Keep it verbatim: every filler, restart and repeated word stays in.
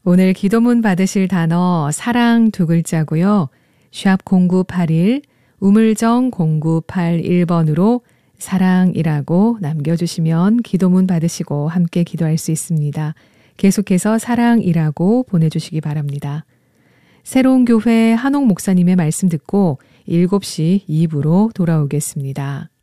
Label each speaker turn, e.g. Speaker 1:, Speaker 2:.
Speaker 1: 오늘 기도문 받으실 단어 사랑 두 글자고요. 샵 공구팔일 우물정 공구팔일 번으로 사랑이라고 남겨주시면 기도문 받으시고 함께 기도할 수 있습니다. 계속해서 사랑이라고 보내주시기 바랍니다. 새로운 교회 한옥 목사님의 말씀 듣고 일곱 시 이 부로 돌아오겠습니다.